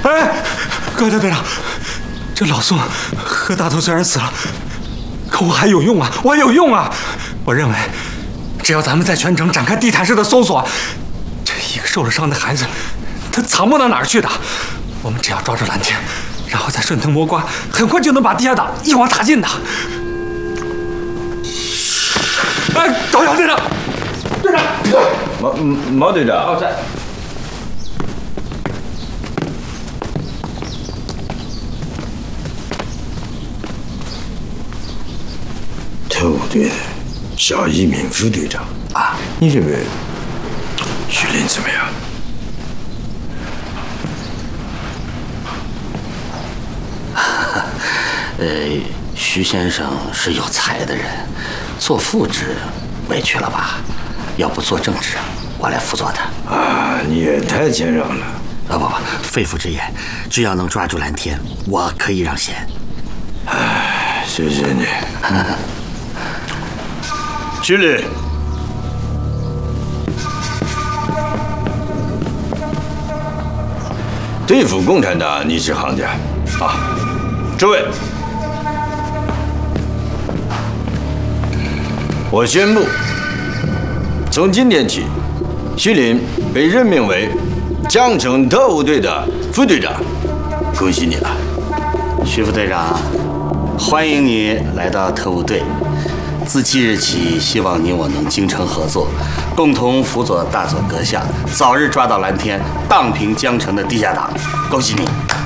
哎，各位队长，这老宋和大头虽然死了，可我还有用啊！我还有用啊！我认为，只要咱们在全城展开地毯式的搜索，这一个受了伤的孩子，他藏不到哪儿去的。我们只要抓住蓝天，然后再顺藤摸瓜，很快就能把地下党一网打尽的。哎，导演队长，队长， 毛队长。 哦，在。 特务队的夏一鸣副队长啊，你认为徐林怎么样？ 徐先生是有才的人，做副职委屈了吧？要不做正职，我来辅佐他。 啊，你也太谦让了。 不，肺腑之言，只要能抓住蓝天，我可以让贤。 哎，谢谢你。徐林，对付共产党你是行家啊！诸位，我宣布，从今天起，徐林被任命为江城特务队的副队长，恭喜你了， 徐副队长，欢迎你来到特务队。自即日起，希望你我能精诚合作，共同辅佐大佐阁下早日抓到蓝天，荡平江城的地下党。恭喜你！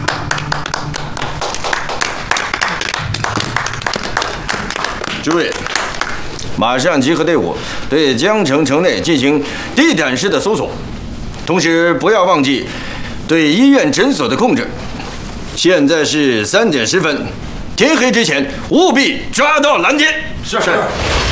诸位，马上集合队伍，对江城城内进行地毯式的搜索，同时不要忘记对医院诊所的控制。现在是3点10分，天黑之前务必抓到蓝天。是。